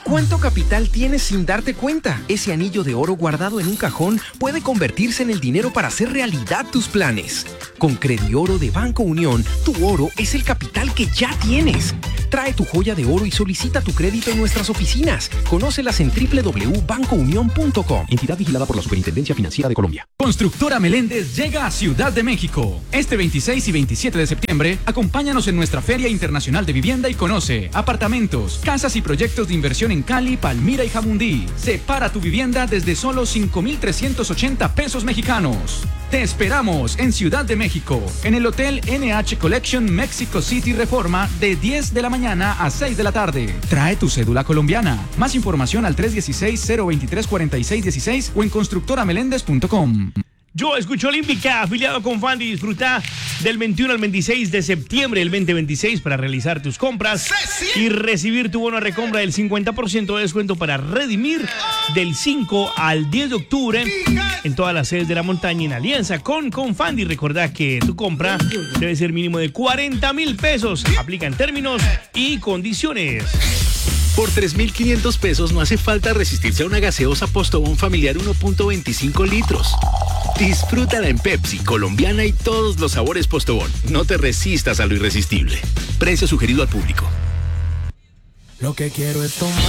¿Cuánto capital tienes sin darte cuenta? Ese anillo de oro guardado en un cajón puede convertirse en el dinero para hacer realidad tus planes. Con Credioro de Banco Unión, tu oro es el capital que ya tienes. Trae tu joya de oro y solicita tu crédito en nuestras oficinas. Conócelas en www.bancounion.com. Entidad vigilada por la Superintendencia Financiera de Colombia. Constructora Meléndez llega a Ciudad de México. Este 26 y 27 de septiembre, acompáñanos en nuestra Feria Internacional de Vivienda y conoce apartamentos, casas y proyectos de inversión en Cali, Palmira y Jamundí. Separa tu vivienda desde solo 5,380 pesos mexicanos. Te esperamos en Ciudad de México, en el Hotel NH Collection Mexico City Reforma, de 10 de la mañana a 6 de la tarde. Trae tu cédula colombiana. Más información al 316-023-4616 o en constructorameléndez.com. Yo escucho Olímpica, afiliado con Fandi. Disfruta del 21 al 26 de septiembre del 2026 para realizar tus compras y recibir tu bono de recompra del 50% de descuento para redimir del 5 al 10 de octubre en todas las sedes de la montaña en alianza con Fandi. Recuerda que tu compra debe ser mínimo de 40,000 pesos. Aplican términos y condiciones. Por 3,500 pesos no hace falta resistirse a una gaseosa Postobón familiar 1.25 litros. Disfrútala en Pepsi, colombiana y todos los sabores Postobón. No te resistas a lo irresistible. Precio sugerido al público. Lo que quiero es tomar.